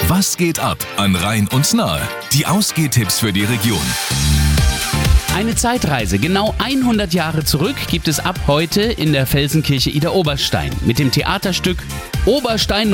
Was geht ab an Rhein und Nahe? Die Ausgehtipps für die Region. Eine Zeitreise genau 100 Jahre zurück gibt es ab heute in der Felsenkirche Idar-Oberstein mit dem Theaterstück Oberstein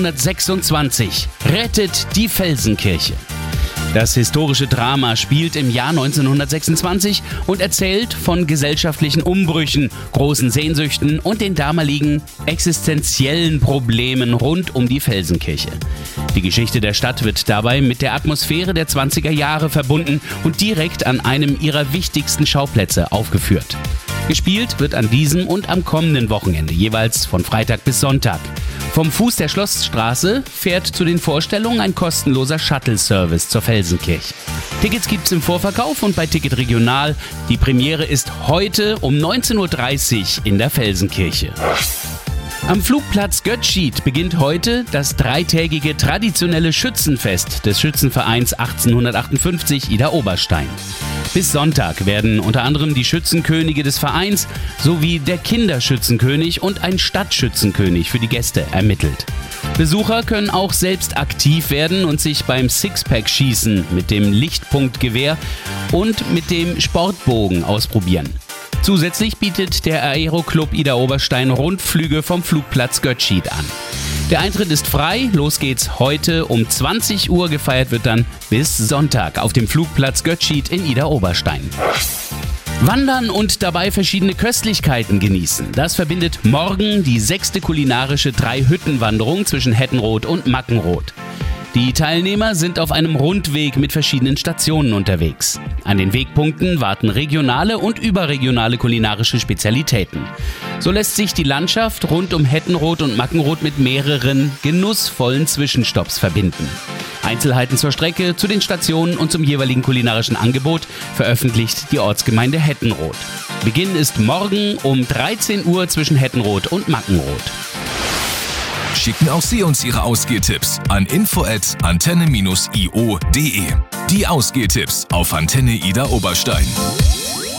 1926 rettet die Felsenkirche. Das historische Drama spielt im Jahr 1926 und erzählt von gesellschaftlichen Umbrüchen, großen Sehnsüchten und den damaligen existenziellen Problemen rund um die Felsenkirche. Die Geschichte der Stadt wird dabei mit der Atmosphäre der 20er Jahre verbunden und direkt an einem ihrer wichtigsten Schauplätze aufgeführt. Gespielt wird an diesem und am kommenden Wochenende, jeweils von Freitag bis Sonntag. Vom Fuß der Schlossstraße fährt zu den Vorstellungen ein kostenloser Shuttle-Service zur Felsenkirche. Tickets gibt's im Vorverkauf und bei Ticket Regional. Die Premiere ist heute um 19.30 Uhr in der Felsenkirche. Am Flugplatz Götschied beginnt heute das dreitägige traditionelle Schützenfest des Schützenvereins 1858 Idar-Oberstein. Bis Sonntag werden unter anderem die Schützenkönige des Vereins sowie der Kinderschützenkönig und ein Stadtschützenkönig für die Gäste ermittelt. Besucher können auch selbst aktiv werden und sich beim Sixpack-Schießen mit dem Lichtpunktgewehr und mit dem Sportbogen ausprobieren. Zusätzlich bietet der Aero-Club Idar-Oberstein Rundflüge vom Flugplatz Götschied an. Der Eintritt ist frei, los geht's heute um 20 Uhr, gefeiert wird dann bis Sonntag auf dem Flugplatz Götschied in Idar-Oberstein. Wandern und dabei verschiedene Köstlichkeiten genießen. Das verbindet morgen die 6. kulinarische 3-Hütten-Wanderung zwischen Hettenroth und Mackenroth. Die Teilnehmer sind auf einem Rundweg mit verschiedenen Stationen unterwegs. An den Wegpunkten warten regionale und überregionale kulinarische Spezialitäten. So lässt sich die Landschaft rund um Hettenroth und Mackenroth mit mehreren genussvollen Zwischenstopps verbinden. Einzelheiten zur Strecke, zu den Stationen und zum jeweiligen kulinarischen Angebot veröffentlicht die Ortsgemeinde Hettenroth. Beginn ist morgen um 13 Uhr zwischen Hettenroth und Mackenroth. Schicken auch Sie uns Ihre Ausgehtipps an info@antenne-io.de. Die Ausgehtipps auf Antenne Idar-Oberstein.